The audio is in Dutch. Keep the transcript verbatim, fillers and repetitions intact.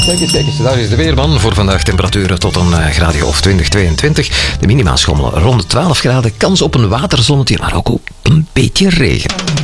Kijk eens, kijk eens, daar is de weerman voor vandaag. Temperaturen tot een uh, graadje of twintig, tweeëntwintig. De minima schommelen rond de twaalf graden. Kans op een waterzonnetje, maar ook op een beetje regen.